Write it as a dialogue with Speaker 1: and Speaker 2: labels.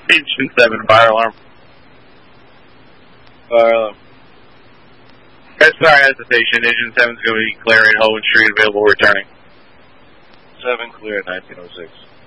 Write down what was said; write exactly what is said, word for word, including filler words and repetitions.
Speaker 1: Agent seven, fire alarm. Fire alarm. That's sorry, hesitation. Agent seven's going to be clearing Hohen Street, available returning.
Speaker 2: seven clear, nineteen oh six.